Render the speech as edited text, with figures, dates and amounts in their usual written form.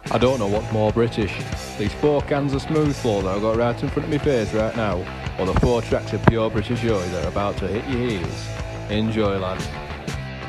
I don't know what's more British. These 4 cans of Smooth Flow that I've got right in front of my face right now, or the 4 tracks of pure British joy that are about to hit your ears. Enjoy, lads.